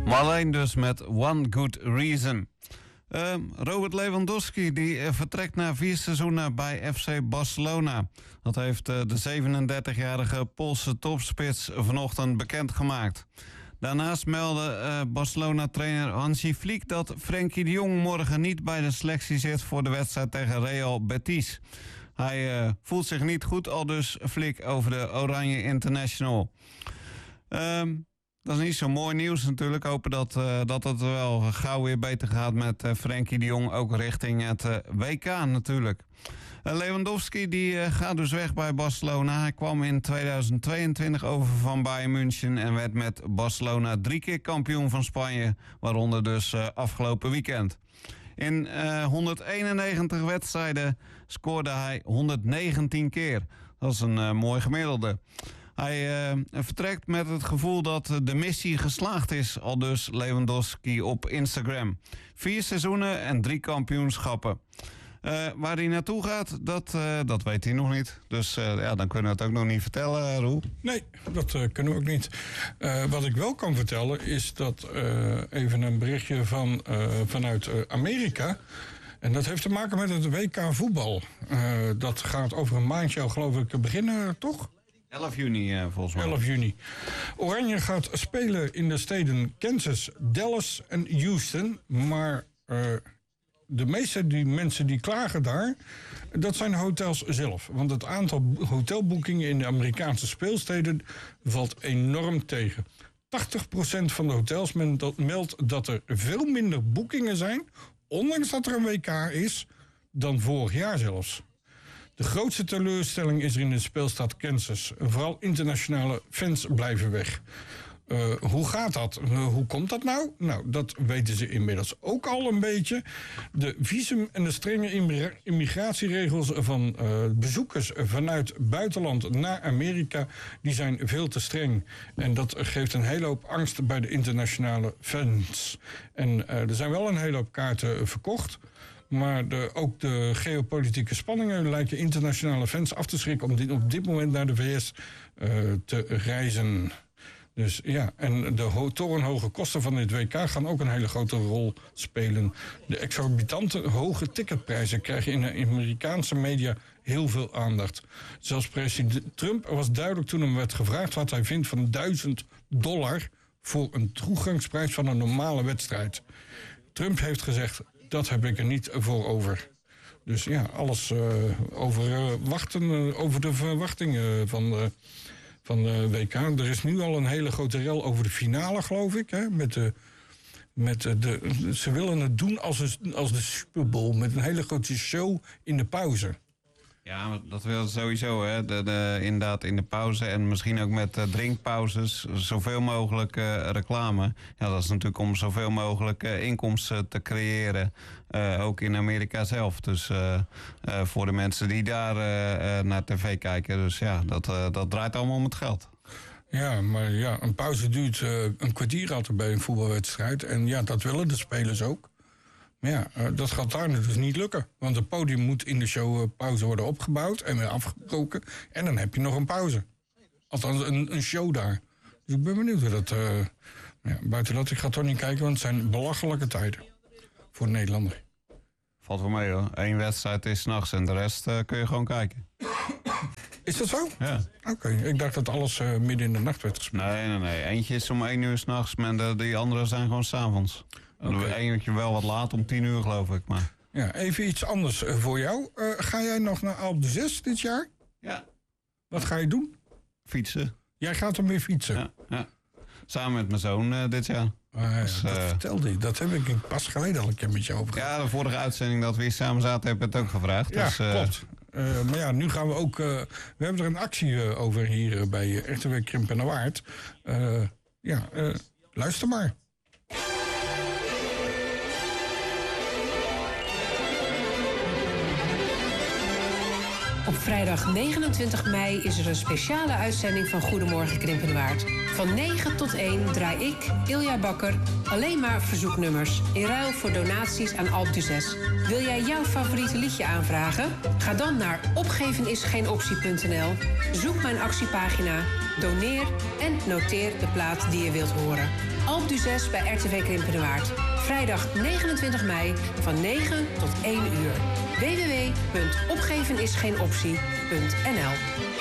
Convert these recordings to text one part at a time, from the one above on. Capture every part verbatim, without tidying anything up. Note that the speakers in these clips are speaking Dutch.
Maar alleen dus met One Good Reason. Uh, Robert Lewandowski die uh, vertrekt na vier seizoenen bij F C Barcelona. Dat heeft uh, de zevenendertigjarige Poolse topspits vanochtend bekendgemaakt. Daarnaast meldde uh, Barcelona-trainer Hansi Flick dat Frenkie de Jong morgen niet bij de selectie zit voor de wedstrijd tegen Real Betis. Hij uh, voelt zich niet goed, aldus Flick over de Oranje International. Um, Dat is niet zo mooi nieuws natuurlijk. Hopen dat, uh, dat het wel gauw weer beter gaat met uh, Frenkie de Jong. Ook richting het uh, W K natuurlijk. Uh, Lewandowski die uh, gaat dus weg bij Barcelona. Hij kwam in tweeduizend tweeëntwintig over van Bayern München en werd met Barcelona drie keer kampioen van Spanje. Waaronder dus uh, afgelopen weekend. In uh, honderdeenennegentig wedstrijden scoorde hij honderdnegentien keer. Dat is een uh, mooi gemiddelde. Hij uh, vertrekt met het gevoel dat de missie geslaagd is, aldus Lewandowski op Instagram. Vier seizoenen en drie kampioenschappen. Uh, waar hij naartoe gaat, dat, uh, dat weet hij nog niet. Dus uh, ja, dan kunnen we het ook nog niet vertellen, Roel. Nee, dat uh, kunnen we ook niet. Uh, wat ik wel kan vertellen is dat uh, even een berichtje van, uh, vanuit uh, Amerika. En dat heeft te maken met het W K voetbal. Uh, dat gaat over een maandje al, geloof ik, beginnen, toch? elf juni uh, volgens mij. elf juni. Oranje gaat spelen in de steden Kansas, Dallas en Houston. Maar uh, de meeste die mensen die klagen daar, dat zijn de hotels zelf. Want het aantal hotelboekingen in de Amerikaanse speelsteden valt enorm tegen. tachtig procent van de hotels meldt dat er veel minder boekingen zijn, ondanks dat er een W K is, dan vorig jaar zelfs. De grootste teleurstelling is er in de speelstad Kansas. Vooral internationale fans blijven weg. Uh, hoe gaat dat? Uh, hoe komt dat nou? Nou, dat weten ze inmiddels ook al een beetje. De visum en de strenge immigratieregels van uh, bezoekers vanuit buitenland naar Amerika, die zijn veel te streng. En dat geeft een hele hoop angst bij de internationale fans. En uh, er zijn wel een hele hoop kaarten verkocht. Maar de, ook de geopolitieke spanningen lijken internationale fans af te schrikken om dit, op dit moment naar de V S uh, te reizen. Dus ja, en de ho- torenhoge kosten van dit W K gaan ook een hele grote rol spelen. De exorbitante hoge ticketprijzen krijgen in de Amerikaanse media heel veel aandacht. Zelfs president Trump was duidelijk toen hem werd gevraagd wat hij vindt van duizend dollar voor een toegangsprijs van een normale wedstrijd. Trump heeft gezegd, dat heb ik er niet voor over. Dus ja, alles uh, over uh, wachten, uh, over de verwachtingen van, uh, van de W K. Er is nu al een hele grote rel over de finale, geloof ik. Hè, met de, met de, de, ze willen het doen als, een, als de Super Bowl, met een hele grote show in de pauze. Ja, dat wil sowieso, hè. De, de, inderdaad in de pauze en misschien ook met uh, drinkpauzes zoveel mogelijk uh, reclame. Ja, dat is natuurlijk om zoveel mogelijk uh, inkomsten te creëren, uh, ook in Amerika zelf. Dus uh, uh, voor de mensen die daar uh, uh, naar tv kijken. Dus ja, dat, uh, dat draait allemaal om het geld. Ja, maar ja, een pauze duurt uh, een kwartier altijd bij een voetbalwedstrijd. En ja, dat willen de spelers ook. Maar ja, uh, dat gaat daar dus niet lukken. Want het podium moet in de show uh, pauze worden opgebouwd en weer afgebroken. En dan heb je nog een pauze. Althans, een, een show daar. Dus ik ben benieuwd hoe dat... Uh, ja, buiten dat, ik ga toch niet kijken, want het zijn belachelijke tijden. Voor een Nederlander. Valt wel mee hoor. Eén wedstrijd is 's nachts en de rest uh, kun je gewoon kijken. Is dat zo? Ja. Oké, okay. Ik dacht dat alles uh, midden in de nacht werd gespeeld. Nee, nee, nee. Eentje is om één uur 's nachts, maar de, die andere zijn gewoon 's avonds. Okay. Eén uurtje wel wat laat, om tien uur geloof ik. Maar. Ja, even iets anders uh, voor jou. Uh, ga jij nog naar Alpe d'Huez dit jaar? Ja. Wat ga je doen? Fietsen. Jij gaat er weer fietsen? Ja, ja. Samen met mijn zoon uh, dit jaar. Ah, ja, dus, dat uh, vertelde ik. Dat heb ik pas geleden al een keer met je over gehad. Ja, de vorige uitzending dat we hier samen zaten, heb ik het ook gevraagd. Ja, dus, uh, klopt. Uh, maar ja, nu gaan we ook... Uh, we hebben er een actie uh, over hier uh, bij uh, Echteweg Krimp en de Waard. Uh, ja, uh, luister maar. Op vrijdag negenentwintig mei is er een speciale uitzending van Goedemorgen Krimpenwaard. Van negen tot één draai ik, Ilja Bakker, alleen maar verzoeknummers. In ruil voor donaties aan Alpe d'Huez. Wil jij jouw favoriete liedje aanvragen? Ga dan naar opgevenisgeenoptie punt n l. Zoek mijn actiepagina, doneer en noteer de plaat die je wilt horen. Alpe d'Huez bij R T V Krimpenwaard. Vrijdag negenentwintig mei van negen tot één uur. w w w punt opgevenisgeenoptie punt n l.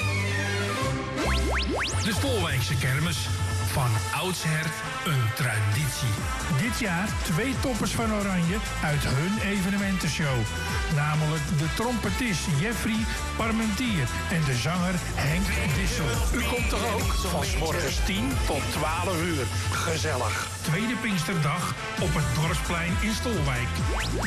De Stolwijkse kermis. Van oudsher een traditie. Dit jaar twee toppers van Oranje uit hun evenementenshow. Namelijk de trompetist Jeffrey Parmentier en de zanger Henk Dissel. U komt toch ook? Van 's morgens tien tot twaalf uur. Gezellig. Tweede Pinksterdag op het Dorpsplein in Stolwijk.